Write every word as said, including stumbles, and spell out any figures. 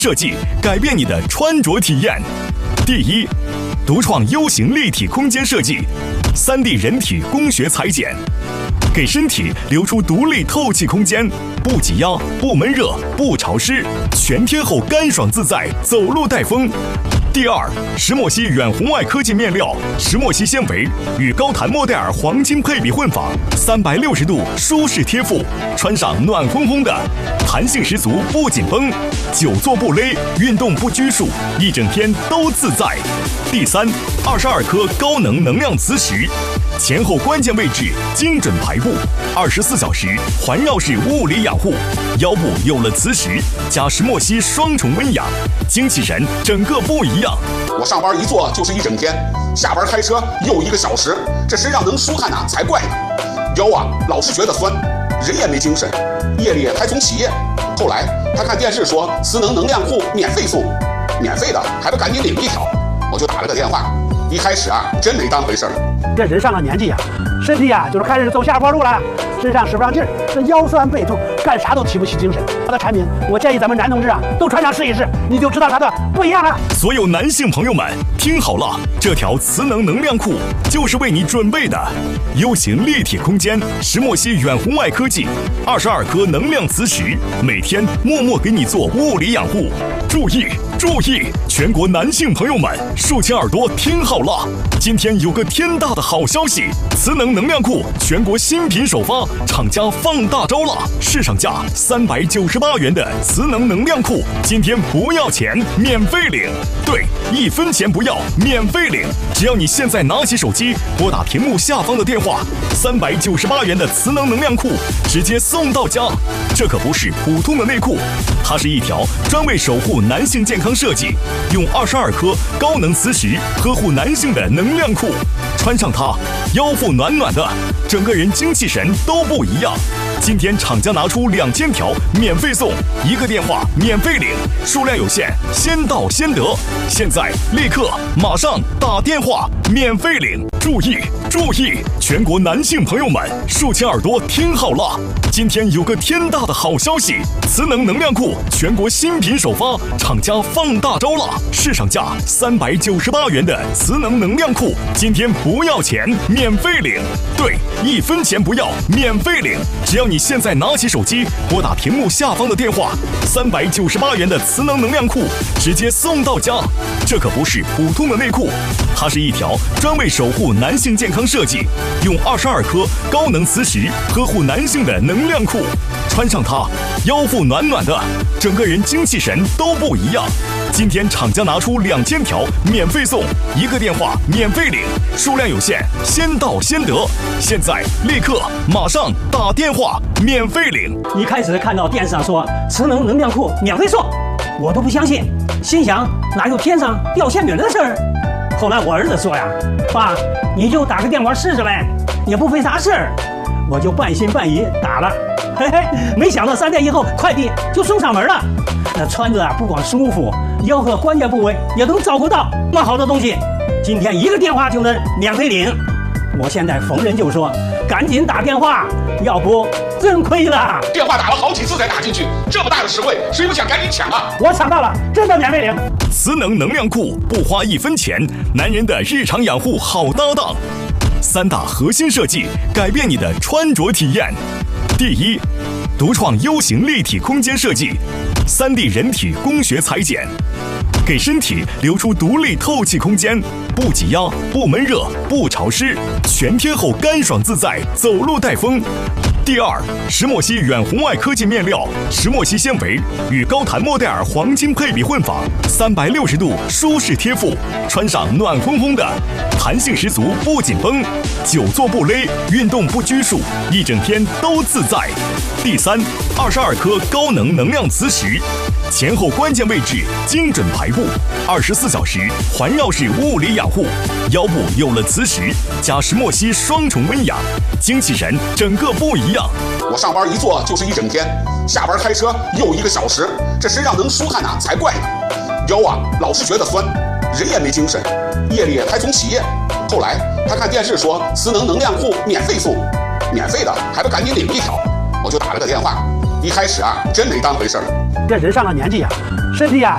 设计改变你的穿着体验。第一，独创 U 型立体空间设计， 三 D 人体工学裁剪，给身体留出独立透气空间，不挤压、不闷热、不潮湿，全天候干爽自在，走路带风。第二，石墨烯远红外科技面料，石墨烯纤维与高弹莫代尔黄金配比混纺，三百六十度舒适贴附，穿上暖烘烘的，弹性十足不紧绷，久坐不勒，运动不拘束，一整天都自在。第三，二十二颗高能能量磁石，前后关键位置精准排布，二十四小时环绕式物理养护，腰部有了磁石加石墨烯双重温养，精气神整个不一样。 我上班一坐就是一整天，下班开车又一个小时，这身上能出汗啊才怪呢。腰啊老是觉得酸，人也没精神，夜里还总起夜。后来他看电视说磁能能量裤免费送，免费的还不赶紧领一条，我就打了个电话。一开始啊真没当回事儿。 这人上了年纪呀、啊，身体呀、啊、就是开始走下坡路了，身上使不上劲儿，这腰酸背痛，干啥都提不起精神。它的产品，我建议咱们男同志啊都穿上试一试，你就知道它的不一样了。 所有男性朋友们听好了，这条磁能能量裤就是为你准备的 U 型立体空间，石墨烯远红外科技，二十二颗能量磁石，每天默默给你做物理养护。注意注意，全国男性朋友们竖起耳朵听好了，今天有个天大的好消息，磁能能量裤全国新品首发，厂家放大招了，市场价三百九十八元的磁能能量裤，今天不要钱，免费领。对，一分钱不要，免费领。只要你现在拿起手机，拨打屏幕下方的电话，三百九十八元的磁能能量裤直接送到家。这可不是普通的内裤，它是一条专为守护男性健康设计，用二十二颗高能磁石呵护男性的能量裤。穿上它，腰腹暖暖的，整个人精气神都不一样。今天厂家拿出两千条免费送，一个电话免费领，数量有限，先到先得。现在立刻马上打电话免费领。注意注意，全国男性朋友们竖起耳朵听好了，今天有个天大的好消息，磁能能量裤全国新品首发，厂家放大招了，市场价三百九十八元的磁能能量裤，今天不要钱，免费领。对，一分钱不要，免费领。只要你现在拿起手机，拨打屏幕下方的电话，三百九十八元的磁能能量裤直接送到家。这可不是普通的内裤，它是一条专为守护男性健康设计，用二十二颗高能磁石呵护男性的能量裤。穿上它，腰腹暖暖的，整个人精气神都不一样。今天厂家拿出两千条免费送，一个电话免费领，数量有限，先到先得。现在立刻马上打电话免费领。 一开始看到电视上说磁能能量裤免费送，我都不相信，心想哪有天上掉馅饼的事儿。后来我儿子说呀，爸，你就打个电话试试呗，也不费啥事儿。我就半信半疑打了，嘿嘿，没想到三天以后快递就送上门了。那穿着啊，不光舒服，腰和关节部位也能照顾到，那么好的东西，今天一个电话就能免费领。我现在逢人就说，赶紧打电话，要不真亏了。 电话打了好几次才打进去，这么大的实惠，谁不想赶紧抢啊？ 我抢到了，真的免费领。 磁能能量裤不花一分钱，男人的日常养护好搭档。三大核心设计改变你的穿着体验。第一，独创 U 型立体空间设计， 三 D 人体工学裁剪，给身体留出独立透气空间，不挤压、不闷热、不潮湿，全天候干爽自在，走路带风。第二，石墨烯远红外科技面料，石墨烯纤维与高弹莫代尔黄金配比混纺，三百六十度舒适贴附，穿上暖烘烘的，弹性十足不紧绷，久坐不勒，运动不拘束，一整天都自在。第三，二十二颗高能能量磁石，前后关键位置精准排布，二十四小时环绕式物理养护，腰部有了磁石加石墨烯双重温养，精气神整个不一样。 我上班一坐就是一整天，下班开车又一个小时，这身上能出汗啊才怪呢。腰啊老是觉得酸，人也没精神，夜里还总起夜。后来他看电视说磁能能量裤免费送，免费的还不赶紧领一条，我就打了个电话。一开始啊真没当回事儿。 这人上了年纪呀、啊，身体呀、啊。